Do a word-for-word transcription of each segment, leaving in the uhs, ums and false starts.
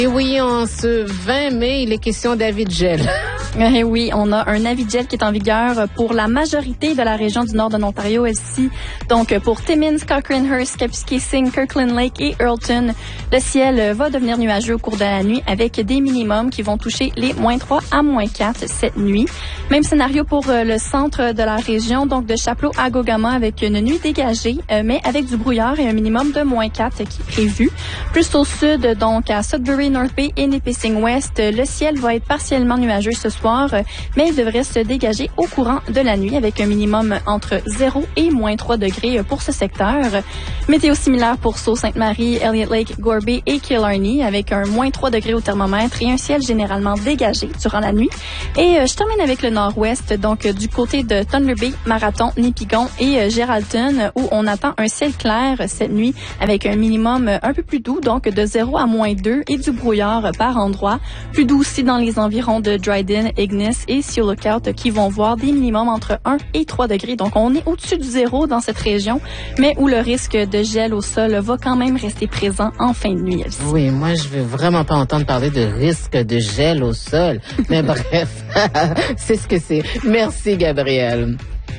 Et oui, en ce vingt mai, il est question d'avis de gel. Eh oui, on a un avis de gel qui est en vigueur pour la majorité de la région du nord de l'Ontario ici. Donc, pour Timmins, Cochranehurst, Kapuskasing, Kirkland Lake et Earlton, le ciel va devenir nuageux au cours de la nuit avec des minimums qui vont toucher les moins trois à moins quatre cette nuit. Même scénario pour le centre de la région, donc de Chapleau à Gogama avec une nuit dégagée, mais avec du brouillard et un minimum de moins quatre qui est prévu. Plus au sud, donc à Sudbury, North Bay et Nipissing West, le ciel va être partiellement nuageux ce soir, mais il devrait se dégager au courant de la nuit avec un minimum entre zéro et moins trois degrés pour ce secteur. Météo similaire pour Sault-Sainte-Marie, Elliott Lake, Gorby et Killarney avec un moins trois degrés au thermomètre et un ciel généralement dégagé durant la nuit. Et euh, je termine avec le nord-ouest, donc du côté de Thunder Bay, Marathon, Nipigon et euh, Geraldton où on attend un ciel clair cette nuit avec un minimum un peu plus doux, donc de zéro à moins deux et du brouillard par endroits. Plus doux aussi dans les environs de Dryden, Ignis et Sea Lookout qui vont voir des minimums entre un et trois degrés. Donc, on est au-dessus du zéro dans cette région, mais où le risque de gel au sol va quand même rester présent en fin de nuit. Oui, moi, je veux vraiment pas entendre parler de risque de gel au sol. Mais bref, c'est ce que c'est. Merci, Gabriel.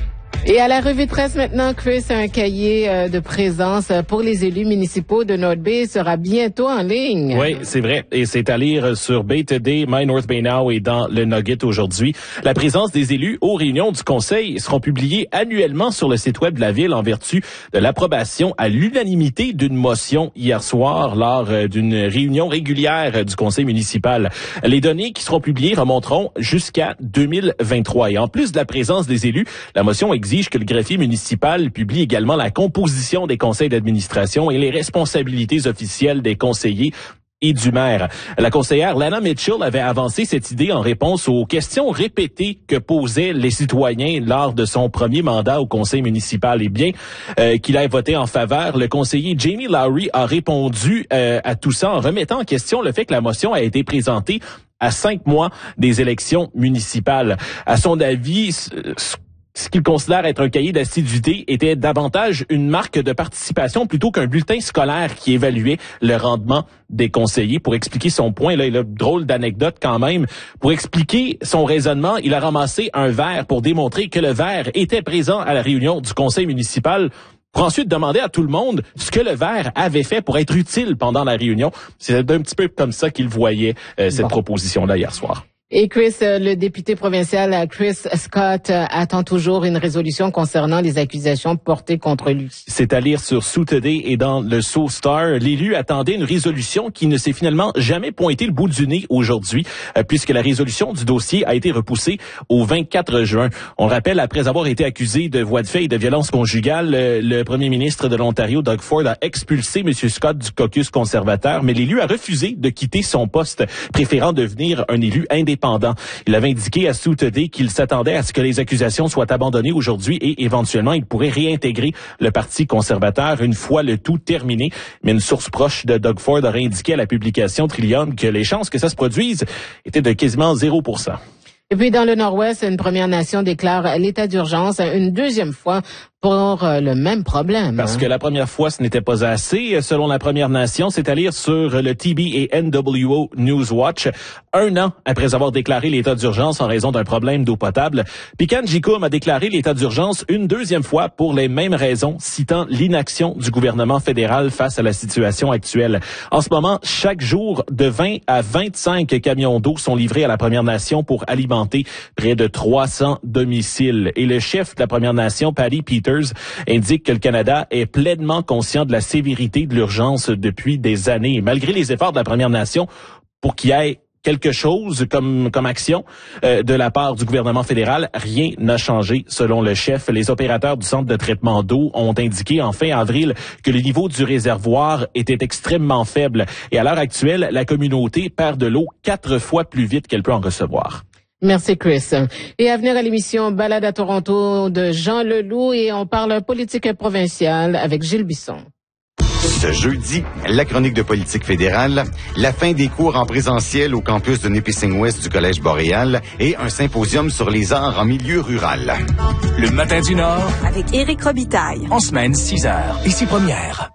Et à la revue de presse maintenant, Chris, un cahier euh, de présence pour les élus municipaux de North Bay sera bientôt en ligne. Oui, c'est vrai. Et c'est à lire sur Bay Today, My North Bay Now et dans le Nugget aujourd'hui. La présence des élus aux réunions du Conseil seront publiées annuellement sur le site web de la Ville en vertu de l'approbation à l'unanimité d'une motion hier soir lors d'une réunion régulière du Conseil municipal. Les données qui seront publiées remonteront jusqu'à deux mille vingt-trois. Et en plus de la présence des élus, la motion exige que le greffier municipal publie également la composition des conseils d'administration et les responsabilités officielles des conseillers et du maire. La conseillère Lana Mitchell avait avancé cette idée en réponse aux questions répétées que posaient les citoyens lors de son premier mandat au conseil municipal. Et bien euh, qu'il ait voté en faveur, le conseiller Jamie Lowry a répondu euh, à tout ça en remettant en question le fait que la motion a été présentée à cinq mois des élections municipales. À son avis, ce qu'il considère être un cahier d'assiduité était davantage une marque de participation plutôt qu'un bulletin scolaire qui évaluait le rendement des conseillers. Pour expliquer son point, là, il a une drôle d'anecdote quand même. Pour expliquer son raisonnement, il a ramassé un verre pour démontrer que le verre était présent à la réunion du conseil municipal pour ensuite demander à tout le monde ce que le verre avait fait pour être utile pendant la réunion. C'est un petit peu comme ça qu'il voyait euh, cette bon. proposition-là hier soir. Et Chris, le député provincial Chris Scott attend toujours une résolution concernant les accusations portées contre lui. C'est à lire sur Sault Today et dans le Sault Star. L'élu attendait une résolution qui ne s'est finalement jamais pointé le bout du nez aujourd'hui, puisque la résolution du dossier a été repoussée au vingt-quatre juin. On rappelle, après avoir été accusé de voies de fait et de violence conjugale, le premier ministre de l'Ontario, Doug Ford, a expulsé M. Scott du caucus conservateur, mais l'élu a refusé de quitter son poste, préférant devenir un élu indépendant. Il avait indiqué à Sault Today qu'il s'attendait à ce que les accusations soient abandonnées aujourd'hui et éventuellement il pourrait réintégrer le Parti conservateur une fois le tout terminé. Mais une source proche de Doug Ford aurait indiqué à la publication Trillium que les chances que ça se produise étaient de quasiment zéro pour cent. Et puis dans le Nord-Ouest, une Première Nation déclare l'état d'urgence une deuxième fois pour le même problème. Parce que la première fois, ce n'était pas assez. Selon la Première Nation, c'est à lire sur le T B et N W O Newswatch. Un an après avoir déclaré l'état d'urgence en raison d'un problème d'eau potable, Pikan Jikum a déclaré l'état d'urgence une deuxième fois pour les mêmes raisons, citant l'inaction du gouvernement fédéral face à la situation actuelle. En ce moment, chaque jour, de vingt à vingt-cinq camions d'eau sont livrés à la Première Nation pour alimenter près de trois cents domiciles. Et le chef de la Première Nation, Patty Peters, indique que le Canada est pleinement conscient de la sévérité de l'urgence depuis des années. Et malgré les efforts de la Première Nation pour qu'il y ait quelque chose comme comme action euh, de la part du gouvernement fédéral, rien n'a changé selon le chef. Les opérateurs du centre de traitement d'eau ont indiqué en fin avril que le niveau du réservoir était extrêmement faible. Et à l'heure actuelle, la communauté perd de l'eau quatre fois plus vite qu'elle peut en recevoir. Merci Chris. Et à venir à l'émission Balade à Toronto de Jean Leloup et on parle politique provinciale avec Gilles Bisson. Ce jeudi, la chronique de politique fédérale, la fin des cours en présentiel au campus de Nipissing West du Collège Boréal et un symposium sur les arts en milieu rural. Le matin du Nord avec Éric Robitaille. En semaine, six heures. Ici Première.